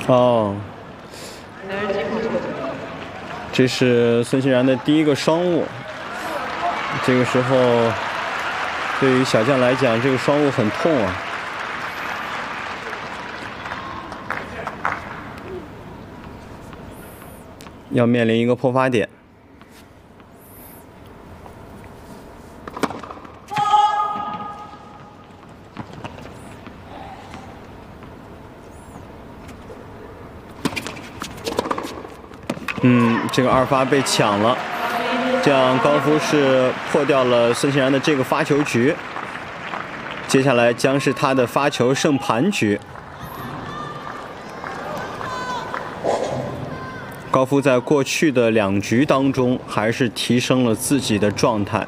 哦，这是孙欣然的第一个双误。这个时候，对于小将来讲，这个双误很痛啊。要面临一个破发点。这个二发被抢了，这样高夫是破掉了孙欣然的这个发球局。接下来将是他的发球胜盘局。高夫在过去的2局当中，还是提升了自己的状态。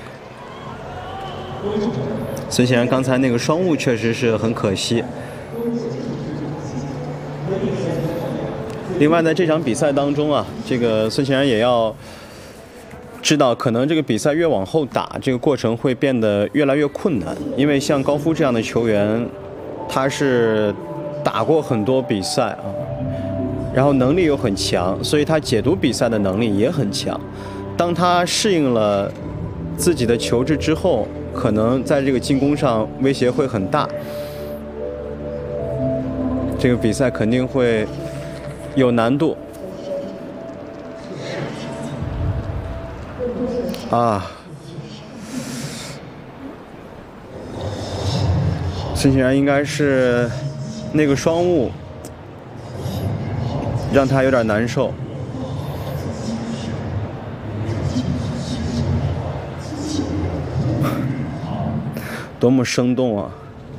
孙欣然刚才那个双误确实是很可惜。另外，在这场比赛当中啊，这个孙欣然也要知道，可能这个比赛越往后打，这个过程会变得越来越困难。因为像高夫这样的球员，他是打过很多比赛啊，然后能力又很强，所以他解读比赛的能力也很强。当他适应了自己的球质之后，可能在这个进攻上威胁会很大。这个比赛肯定会有难度啊！孙欣然应该是那个双误让他有点难受。多么生动啊！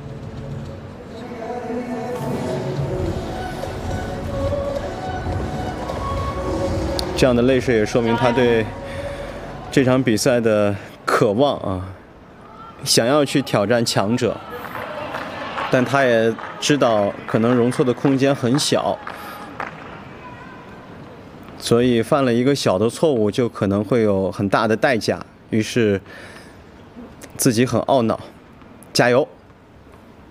这样的泪水也说明他对这场比赛的渴望啊，想要去挑战强者，但他也知道可能容错的空间很小，所以犯了一个小的错误就可能会有很大的代价，于是自己很懊恼。加油！